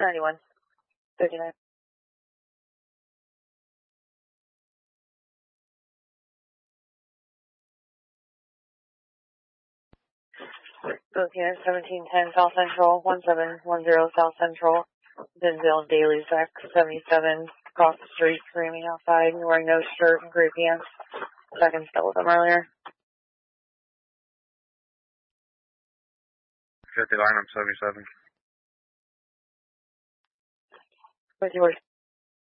91. 39. Both units 1710 South Central, 1710 South Central, Denville Daily Sec 77, across the street, screaming outside, wearing no shirt and gray pants. Second still with them earlier. 50 line up 77. 50 words.